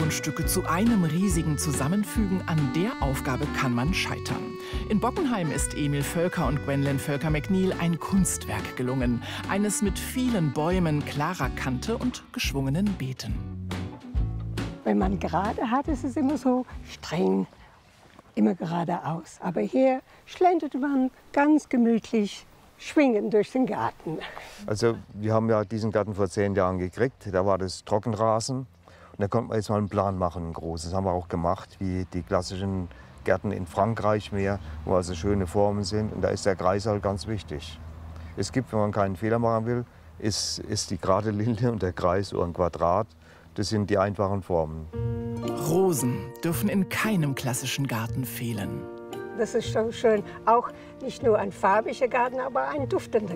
Grundstücke zu einem riesigen zusammenfügen, an der Aufgabe kann man scheitern. In Bockenheim ist Emil Völker und Gwenlyn Völker-McNeil ein Kunstwerk gelungen. Eines mit vielen Bäumen, klarer Kante und geschwungenen Beeten. Wenn man gerade hat, ist es immer so streng, immer geradeaus. Aber hier schlendert man ganz gemütlich schwingen durch den Garten. Also wir haben ja diesen Garten vor 10 Jahren gekriegt. Da war das Trockenrasen. Und da konnte man jetzt mal einen Plan machen, einen großen. Das haben wir auch gemacht, wie die klassischen Gärten in Frankreich mehr, wo also schöne Formen sind. Und da ist der Kreis halt ganz wichtig. Es gibt, wenn man keinen Fehler machen will, ist die gerade Linie und der Kreis oder ein Quadrat. Das sind die einfachen Formen. Rosen dürfen in keinem klassischen Garten fehlen. Das ist so schön. Auch nicht nur ein farbiger Garten, aber ein duftender